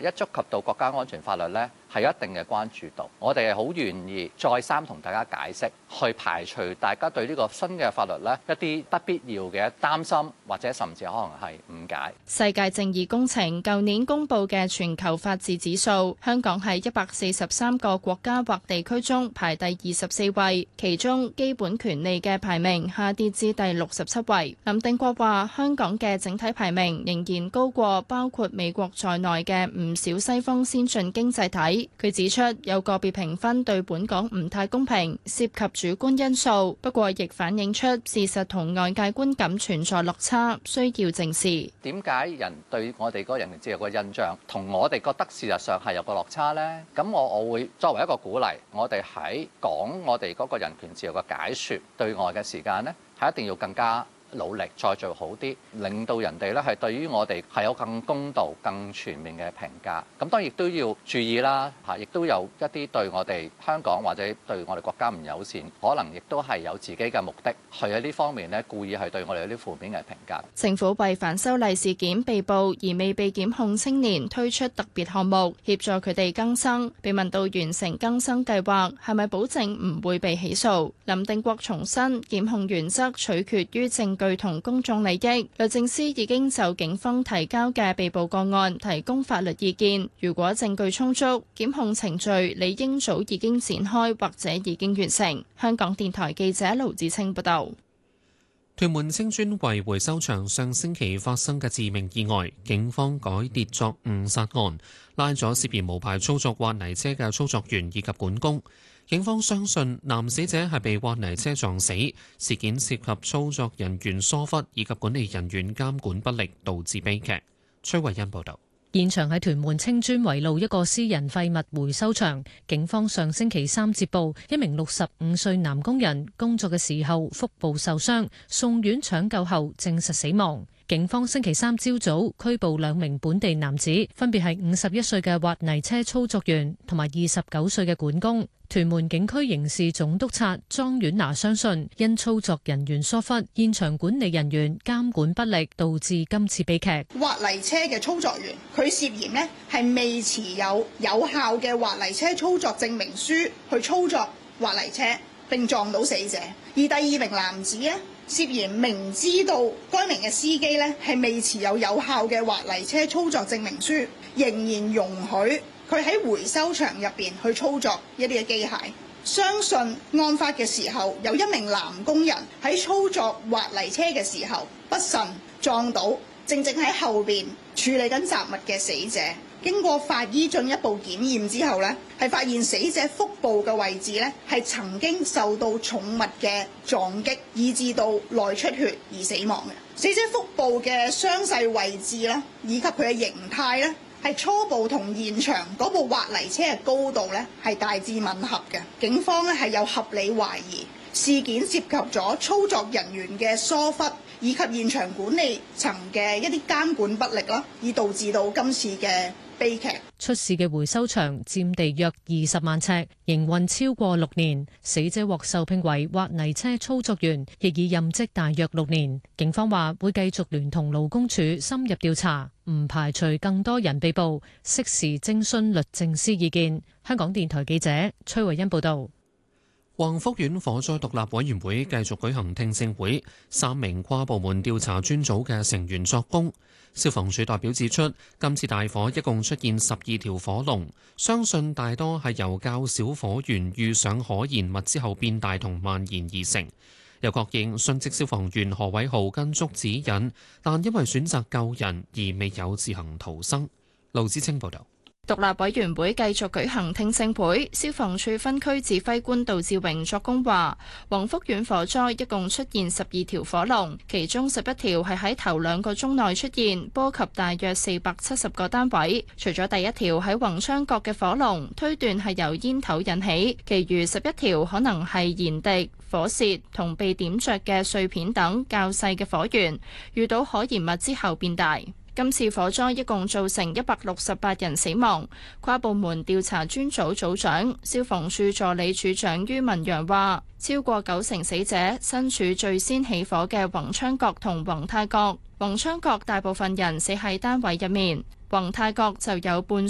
一觸及到國家安全法律呢，係有一定嘅關注度。我哋係好願意再三同大家解釋，去排除大家對呢個新嘅法律呢一啲不必要嘅擔心，或者甚至可能係誤解。 世界正義工程舊年公布嘅全球法治指數，香港喺143個國家或地區中排第24位，其中基本權利嘅排名下跌至第67位。林定國話：香港嘅整體排名仍然高過包括美國在內嘅唔少西方先進經濟體。佢指出，有個別評分對本港唔太公平，涉及主觀因素，不過亦反映出事實同外界觀感存在落差，需要正視。 點解人對我哋嗰個人權自由嘅印象同我哋覺得事實上係有個落差呢？咁我會作為一個鼓勵，我哋喺講我哋嗰個人權自由嘅解說對外嘅時間呢，係一定要更加努力再做好啲，令到人哋咧係對於我哋係有更公道、更全面嘅評價。咁當然亦都要注意啦，嚇，亦都有一啲對我哋香港或者對我哋國家唔友善，可能亦都係有自己嘅目的，去喺呢方面咧故意係對我哋有啲負面嘅評價。 政府為反修例事件被捕而未被檢控青年推出特別項目，協助佢哋更生。被問到完成更生計劃係咪保證唔會被起訴，林定國重申檢控原則取決於證據同公眾利益。律政司已經就警方提交嘅被捕個案提供法律意見，如果證據充足，檢控程序理應早已經展開或者已經完成。香港電台記者盧子清報道。 屯門青磚圍回收場上星期發生嘅致命意外，警方改列作誤殺案，拉咗涉嫌無牌操作挖泥車嘅操作員以及管工。警方相信男死者係被挖泥車撞死，事件涉及操作人員疏忽以及管理人員監管不力，導致悲劇。崔慧欣報道。 現場喺屯門青磚圍路一個私人廢物回收場，警方上星期三接報，一名65歲男工人工作嘅時候腹部受傷，送院搶救後證實死亡。警方星期三朝早拘捕2名本地男子，分別係51歲嘅挖泥車操作員同埋29歲嘅管工。屯門警區刑事總督察莊婉娜相信，因操作人員疏忽、現場管理人員監管不力，導致今次悲劇。 挖泥車嘅操作員，佢涉嫌呢係未持有有效嘅挖泥車操作證明書去操作挖泥車，並撞到死者。而第2名男子呢，涉嫌明知道該名嘅司機呢係未持有有效嘅挖泥車操作證明書，仍然容許佢喺回收場入邊去操作一啲嘅機械。相信案發嘅時候，有一名男工人喺操作挖泥車嘅時候不慎撞到正喺後邊處理緊雜物嘅死者。經過法醫進一步檢驗之後呢，係發現死者腹部嘅位置呢係曾經受到重物嘅撞擊，以致到內出血而死亡嘅。死者腹部嘅傷勢位置啦，以及佢嘅形態呢，係初步同現場嗰部挖泥車嘅高度呢係大致吻合嘅。警方呢係有合理懷疑事件涉及咗操作人員嘅疏忽，以及現場管理層嘅一啲監管不力啦，以導致到今次嘅悲劇。 出事嘅回收場佔地約20萬尺，營運超過6年。死者獲受聘為挖泥車操作員，亦已任職大約6年。警方話會繼續聯同勞工處深入調查，唔排除更多人被捕，適時徵詢律政司意見。香港電台記者崔慧欣報道。 宏福苑火災獨立委員會繼續舉行聽證會，3名跨部門調查專組嘅成員作供。消防處代表指出，今次大火一共出現12條火龍，相信大多係由較小火源遇上可燃物之後變大同蔓延而成。又確認殉職消防員何偉豪跟足指引，但因為選擇救人而未有自行逃生。盧子清報導。 獨立委員會繼續舉行聽證會，消防處分區指揮官杜志榮作供話，宏福苑火災一共出現12條火龍，其中11條係喺頭2個鐘內出現，波及大約470個單位。除咗第1條喺宏昌閣嘅火龍，推斷係由煙頭引起，其餘11條可能係燃滴、火舌同被點着嘅碎片等較細嘅火源，遇到可燃物之後變大。今次火災一共造成168人死亡。跨部門調查專組組長、消防處助理處長于文陽話，超過90%死者身處最先起火嘅宏昌閣同宏泰閣。宏昌閣大部分人死喺單位入面，宏泰閣就有半